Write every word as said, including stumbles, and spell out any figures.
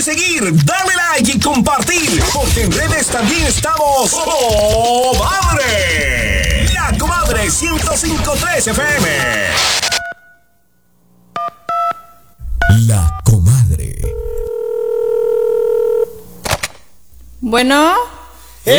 seguir, dale like y compartir, porque en redes también estamos. ¡Comadre! La Comadre ciento cinco punto tres F M. La Comadre. Bueno.